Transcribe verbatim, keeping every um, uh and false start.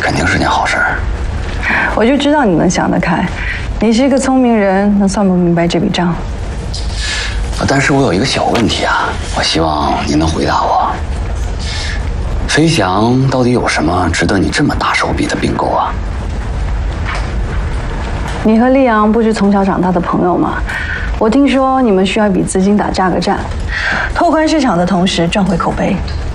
肯定是件好事。 我就知道你能想得开，你是一个聪明人，能算不明白这笔账。 但是我有一个小问题啊，我希望您能回答我。飞翔到底有什么值得你这么大手笔的并购啊？ 你和厉阳不是从小长大的朋友吗？我听说你们需要一笔资金打价格战，拓宽市场的同时赚回口碑。